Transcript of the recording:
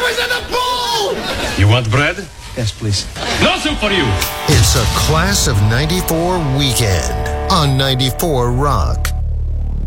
was in the pool! You want bread? Yes, please. No soup for you! It's a Class of 94 weekend on 94 Rock.